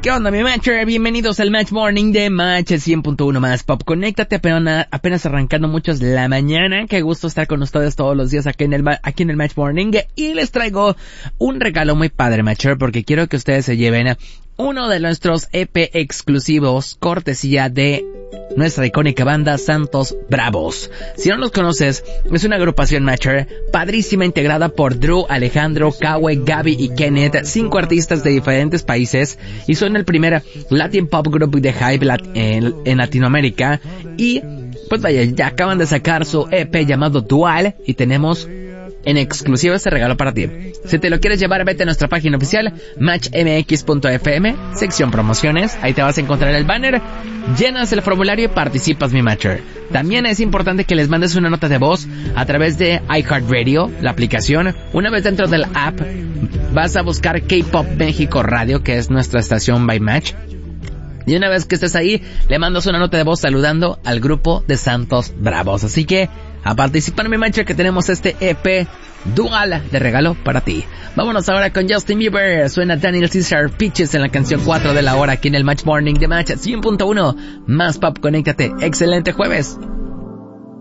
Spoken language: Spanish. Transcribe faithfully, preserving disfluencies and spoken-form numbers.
¿Qué onda, mi Matcher? Bienvenidos al Match Morning de Match cien punto uno más Pop. Conéctate, apenas, apenas arrancando muchos la mañana. Qué gusto estar con ustedes todos los días aquí en el, aquí en el Match Morning. Y les traigo un regalo muy padre, Matcher, porque quiero que ustedes se lleven uno de nuestros E P exclusivos, cortesía de nuestra icónica banda Santos Bravos. Si no los conoces, es una agrupación Matcher padrísima, integrada por Drew, Alejandro, Kawe, Gaby y Kenneth, cinco artistas de diferentes países, y son el primer Latin Pop Group de Hype lat- en, en Latinoamérica. Y pues vaya, ya acaban de sacar su E P llamado Dual, y tenemos en exclusiva este regalo para ti. Si te lo quieres llevar, vete a nuestra página oficial match m x punto f m, sección promociones. Ahí te vas a encontrar el banner, llenas el formulario y participas, mi Matcher. También es importante que les mandes una nota de voz a través de iHeartRadio, la aplicación. Una vez dentro del app, vas a buscar K-Pop México Radio, que es nuestra estación by Match. Y una vez que estés ahí, le mandas una nota de voz saludando al grupo de Santos Bravos. Así que a participar, mi Matcher, que tenemos este E P Dual de regalo para ti. Vámonos ahora con Justin Bieber. Suena Daniel Caesar Peaches en la canción cuatro de la hora aquí en el Match Morning de Match cien punto uno más Pop. Conéctate. Excelente jueves.